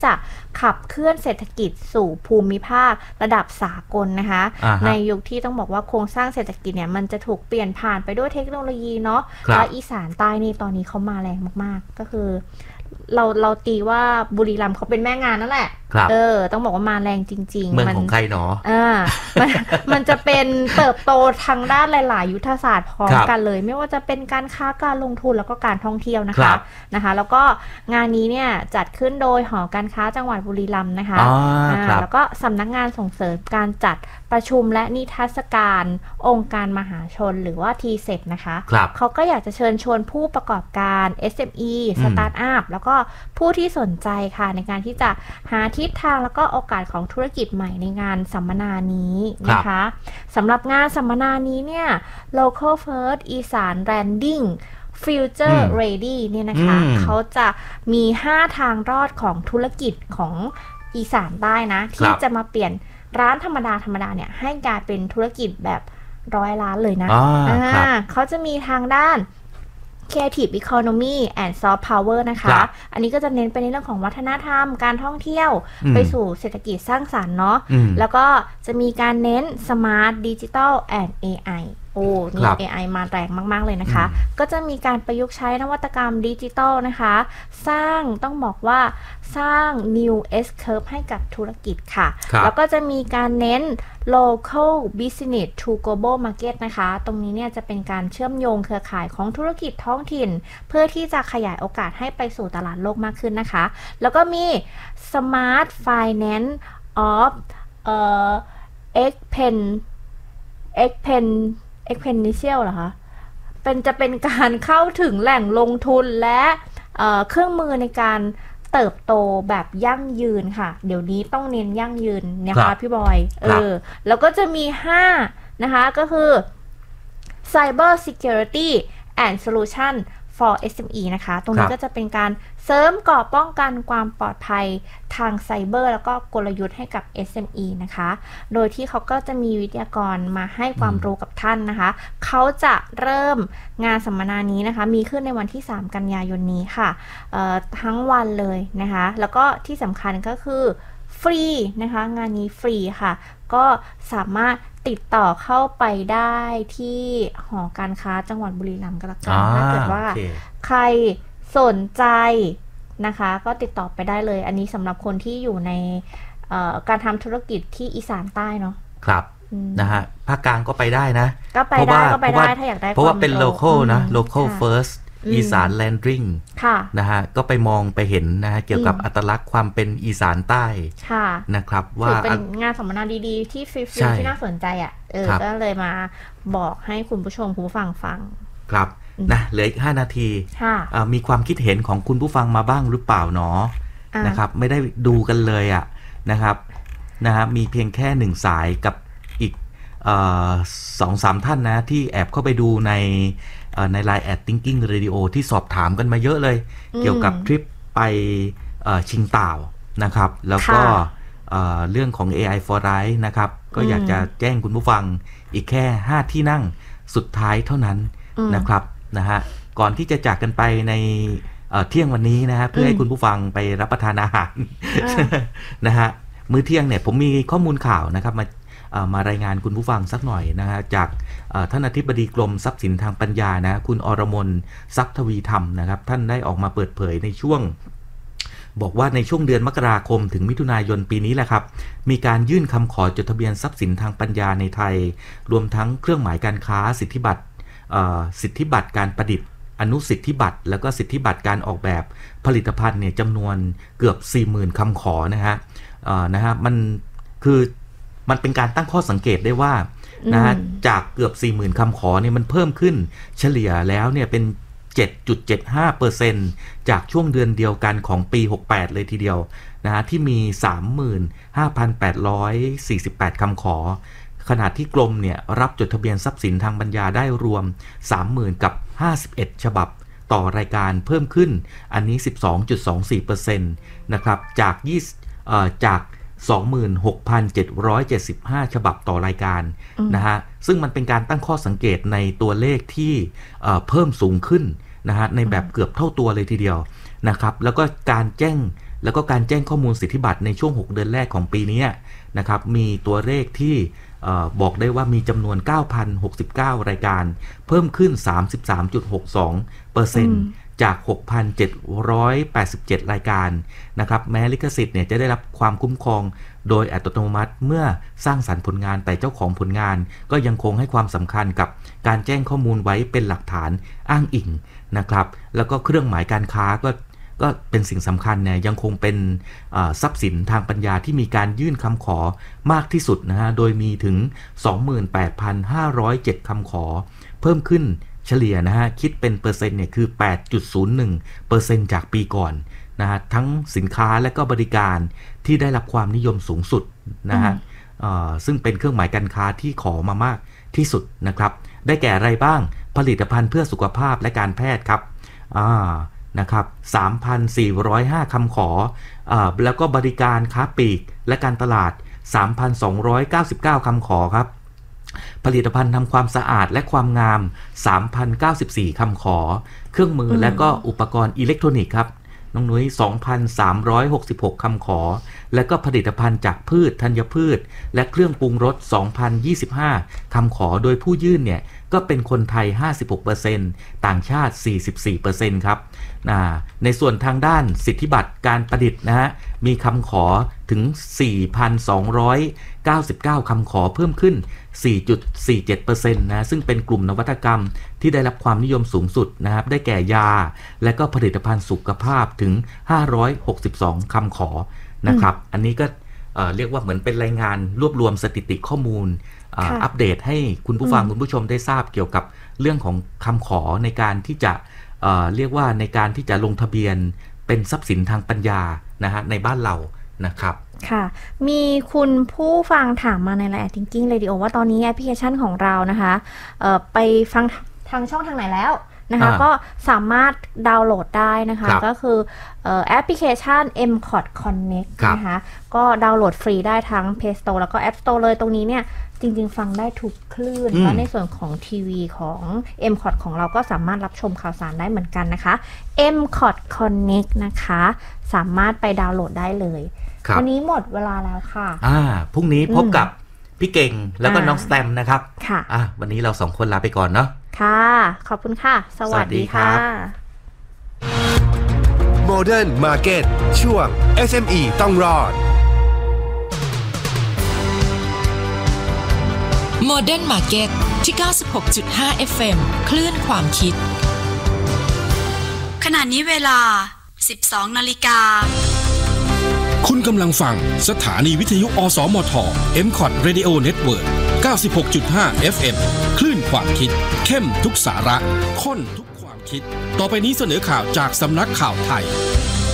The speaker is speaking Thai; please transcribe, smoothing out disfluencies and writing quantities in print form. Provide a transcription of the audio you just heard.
จะขับเคลื่อนเศรษฐกิจสู่ภูมิภาคระดับสากลนะคะในยุคที่ต้องบอกว่าโครงสร้างเศรษฐกิจเนี่ยมันจะถูกเปลี่ยนผ่านไปด้วยเทคโนโลยีเนาะและอีสานใต้นี่ตอนนี้เขามาแรงมากๆก็คือเราตีว่าบุรีรัมย์เขาเป็นแม่งานนั่นแหละต้องบอกว่ามาแรงจริงๆเมืองของใครเนาะมันจะเป็นเติบโตทางด้านหลายๆยุทธศาสตร์พร้อมกันเลยไม่ว่าจะเป็นการค้าการลงทุนแล้วก็การท่องเที่ยวนะคะแล้วก็งานนี้เนี่ยจัดขึ้นโดยหอการค้าจังหวัดบุรีรัมย์นะคะแล้วก็สำนักงานส่งเสริมการจัดประชุมและนิทรรศการองค์การมหาชนหรือว่า TCEP นะคะเขาก็อยากจะเชิญชวนผู้ประกอบการ SME สตาร์ทอัพแล้วก็ผู้ที่สนใจค่ะในการที่จะหาทิศทางแล้วก็โอกาสของธุรกิจใหม่ในงานสัมมนานี้นะคะสำหรับงานสัมมนานี้เนี่ย Local First อีสาน Landing Future Ready เนี่ยนะคะเขาจะมี5ทางรอดของธุรกิจของอีสานใต้นะที่จะมาเปลี่ยนร้านธรรมดาเนี่ยให้กลายเป็นธุรกิจแบบ100 ล้านเลยนะเขาจะมีทางด้าน Creative Economy and Soft Power นะคะอันนี้ก็จะเน้นไปในเรื่องของวัฒนธรรมการท่องเที่ยวไปสู่เศรษฐกิจสร้างสรรค์เนาะแล้วก็จะมีการเน้น Smart Digital and AI นี่ AI มาแรงมากๆเลยนะคะก็จะมีการประยุกต์ใช้นวัตกรรมดิจิทัลนะคะต้องบอกว่าสร้าง New S Curve ให้กับธุรกิจค่ะแล้วก็จะมีการเน้น Local Business to Global Market นะคะตรงนี้เนี่ยจะเป็นการเชื่อมโยงเครือข่ายของธุรกิจท้องถิ่นเพื่อที่จะขยายโอกาสให้ไปสู่ตลาดโลกมากขึ้นนะคะแล้วก็มี Smart Finance of Exponential เหรอคะจะเป็นการเข้าถึงแหล่งลงทุนและเครื่องมือในการเติบโตแบบยั่งยืนค่ะเดี๋ยวนี้ต้องเน้นยั่งยืนนะคะพี่บอยแล้วก็จะมี5นะคะก็คือ Cyber Security and Solution for SME นะคะตรงนี้ก็จะเป็นการเสริมก่อป้องกันความปลอดภัยทางไซเบอร์แล้วก็กลยุทธ์ให้กับ SME นะคะโดยที่เขาก็จะมีวิทยากรมาให้ความรู้กับท่านนะคะเขาจะเริ่มงานสัมมนานี้นะคะมีขึ้นในวันที่3 กันยายนนี้ค่ะทั้งวันเลยนะคะแล้วก็ที่สำคัญก็คือฟรีนะคะงานนี้ฟรีค่ะก็สามารถติดต่อเข้าไปได้ที่หอการค้าจังหวัดบุรีรัมย์ก็แล้วกันถ้าเกิดว่าใครสนใจนะคะก็ติดต่อไปได้เลยอันนี้สำหรับคนที่อยู่ในการทำธุรกิจที่อีสานใต้เนาะครับนะฮะภาคกลางก็ไปได้นะก็ไปได้ถ้าอยากได้เพราะว่าเป็น local นะ local first อีสาน landing นะฮะก็ไปมองไปเห็นนะฮะเกี่ยวกับอัตลักษณ์ความเป็นอีสานใต้นะครับว่าเป็นงานสัมมนาดีๆที่ฟรีๆที่น่าสนใจก็เลยมาบอกให้คุณผู้ชมคุณผู้ฟังฟังครับนะเหลืออีก5 นาทีมีความคิดเห็นของคุณผู้ฟังมาบ้างหรือเปล่าเนาะนะครับไม่ได้ดูกันเลยนะครับนะฮะมีเพียงแค่1 สายกับอีก2-3 ท่านนะที่แอบเข้าไปดูในLine @thinking radio ที่สอบถามกันมาเยอะเลยเกี่ยวกับทริปไปชิงต่าวนะครับแล้วก็เรื่องของ AI for Life นะครับก็อยากจะแจ้งคุณผู้ฟังอีกแค่5 ที่นั่งสุดท้ายเท่านั้นนะครับนะฮะก่อนที่จะจากกันไปในเที่ยงวันนี้นะฮะเพื่อให้คุณผู้ฟังไปรับประทานอาหารนะฮะมื้อเที่ยงเนี่ยผมมีข้อมูลข่าวนะครับมารายงานคุณผู้ฟังสักหน่อยนะฮะจากท่านอธิบดีกรมทรัพย์สินทางปัญญานะคุณอรมนทรัพย์ทวีธรรมนะครับท่านได้ออกมาเปิดเผยในช่วงบอกว่าในช่วงเดือนมกราคมถึงมิถุนายนปีนี้แหละครับมีการยื่นคำขอจดทะเบียนทรัพย์สินทางปัญญาในไทยรวมทั้งเครื่องหมายการค้าสิทธิบัตรการประดิษฐ์อนุสิทธิบัตรแล้วก็สิทธิบัตรการออกแบบผลิตภัณฑ์เนี่ยจำนวนเกือบ 40,000 คำขอนะฮะมันเป็นการตั้งข้อสังเกตได้ว่านะฮะจากเกือบ 40,000 คำขอเนี่ยมันเพิ่มขึ้นเฉลี่ยแล้วเนี่ยเป็น 7.75% จากช่วงเดือนเดียวกันของปี 68 เลยทีเดียวนะฮะที่มี 35,848 คำขอขณะที่กรมเนี่ยรับจดทะเบียนทรัพย์สินทางปัญญาได้รวม 30,000 กับ 51 ฉบับต่อรายการเพิ่มขึ้นอันนี้ 12.24% นะครับจาก 26,775 ฉบับต่อรายการนะฮะซึ่งมันเป็นการตั้งข้อสังเกตในตัวเลขที่เพิ่มสูงขึ้นนะฮะในแบบเกือบเท่าตัวเลยทีเดียวนะครับแล้วก็การแจ้งแล้วก็การแจ้งข้อมูลสิทธิบัตรในช่วง6เดือนแรกของปีนี้นะครับมีตัวเลขที่บอกได้ว่ามีจำนวน 9,069 รายการเพิ่มขึ้น 33.62% จาก 6,787 รายการนะครับแม้ลิขสิทธิ์เนี่ยจะได้รับความคุ้มครองโดยอัตโนมัติเมื่อสร้างสรรค์ผลงานแต่เจ้าของผลงานก็ยังคงให้ความสำคัญกับการแจ้งข้อมูลไว้เป็นหลักฐานอ้างอิงนะครับแล้วก็เครื่องหมายการค้าก็เป็นสิ่งสำคัญเนี่ยยังคงเป็นทรัพย์สินทางปัญญาที่มีการยื่นคำขอมากที่สุดนะฮะโดยมีถึง 28,507 คำขอเพิ่มขึ้นเฉลี่ยนะฮะคิดเป็นเปอร์เซ็นต์เนี่ยคือ 8.01% จากปีก่อนนะฮะทั้งสินค้าและก็บริการที่ได้รับความนิยมสูงสุดนะฮะซึ่งเป็นเครื่องหมายการค้าที่ขอมามากที่สุดนะครับได้แก่อะไรบ้างผลิตภัณฑ์เพื่อสุขภาพและการแพทย์ครับนะครับ 3,405 คำขอแล้วก็บริการค้าปลีกและการตลาด 3,299 คำขอครับผลิตภัณฑ์ทำความสะอาดและความงาม 3,094 คำขอเครื่องมือและก็อุปกรณ์อิเล็กทรอนิกส์ครับน้องนุ้ย 2,366 คำขอและก็ผลิตภัณฑ์จากพืชธัญพืชและเครื่องปรุงรส 2,025 คำขอโดยผู้ยื่นเนี่ยก็เป็นคนไทย 56% ต่างชาติ 44% ครับในส่วนทางด้านสิทธิบัตรการประดิษฐ์นะฮะมีคำขอถึง 4,299 คำขอเพิ่มขึ้น 4.47% นะซึ่งเป็นกลุ่มนวัตกรรมที่ได้รับความนิยมสูงสุดนะครับได้แก่ยาและก็ผลิตภัณฑ์สุขภาพถึง 562 คำขอนะครับอันนี้ก็เรียกว่าเหมือนเป็นรายงานรวบรวมสถิติข้อมูลอัปเดตให้คุณผู้ฟังคุณผู้ชมได้ทราบเกี่ยวกับเรื่องของคำขอในการที่จะเรียกว่าในการที่จะลงทะเบียนเป็นทรัพย์สินทางปัญญานะฮะในบ้านเรานะครับค่ะมีคุณผู้ฟังถามมาใน LINE Thinking Radio ว่าตอนนี้แอปพลิเคชันของเรานะคะไปฟังทางช่องทางไหนแล้วนะคะก็สามารถดาวน์โหลดได้นะคะก็คือแอปพลิเคชัน MCOT Connect นะคะก็ดาวน์โหลดฟรีได้ทั้ง Play Store แล้วก็ App Store เลยตรงนี้เนี่ยจริงๆฟังได้ทุกคลื่นและในส่วนของทีวีของ MCOT ของเราก็สามารถรับชมข่าวสารได้เหมือนกันนะคะ MCOT Connect นะคะสามารถไปดาวน์โหลดได้เลยวันนี้หมดเวลาแล้วค่ะพรุ่งนี้พบกับพี่เก่งแล้วก็น้องสแตมนะครับค่ะวันนี้เรา2คนลาไปก่อนเนาะค่ะขอบคุณค่ะสวัสดีค่ะ Modern Market ช่วง SME ต้องรอด Modern Market ที่ 96.5 FM คลื่นความคิดขณะนี้เวลา 12 นาฬิกาคุณกำลังฟังสถานีวิทยุอสมท MCOT Radio Network 96.5 FM คลื่นความคิดเข้มทุกสาระข้นทุกความคิดต่อไปนี้เสนอข่าวจากสำนักข่าวไทย